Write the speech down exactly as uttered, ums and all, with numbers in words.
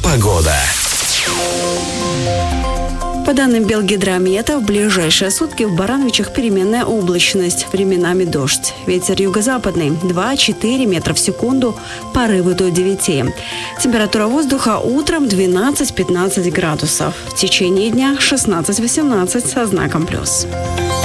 Погода. По данным Белгидромета, в ближайшие сутки в Барановичах переменная облачность, временами дождь. Ветер юго-западный два-четыре метра в секунду, порывы до девяти. Температура воздуха утром двенадцать-пятнадцать градусов. В течение дня шестнадцать-восемнадцать со знаком плюс.